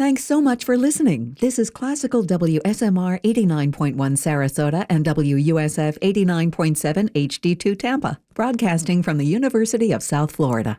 Thanks so much for listening. This is Classical WSMR 89.1 Sarasota and WUSF 89.7 HD2 Tampa, broadcasting from the University of South Florida.